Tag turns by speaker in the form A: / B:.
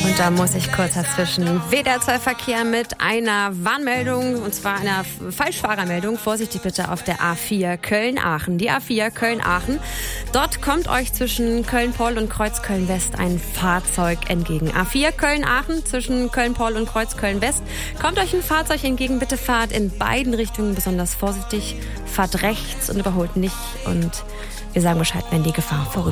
A: Und da muss ich kurz dazwischen. WDR2-Verkehr mit einer Warnmeldung, und zwar einer Falschfahrermeldung. Vorsichtig bitte auf der A4 Köln-Aachen. Die A4 Köln-Aachen. Dort kommt euch zwischen Köln-Poll und Kreuz-Köln-West ein Fahrzeug entgegen. A4 Köln-Aachen, zwischen Köln-Poll und Kreuz-Köln-West. Kommt euch ein Fahrzeug entgegen. Bitte fahrt in beiden Richtungen besonders vorsichtig. Fahrt rechts und überholt nicht. Und wir sagen Bescheid, wenn die Gefahr vorüber